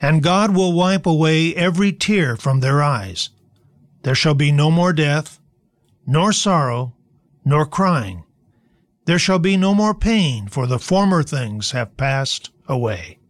And God will wipe away every tear from their eyes. There shall be no more death, nor sorrow, nor crying. There shall be no more pain, for the former things have passed away."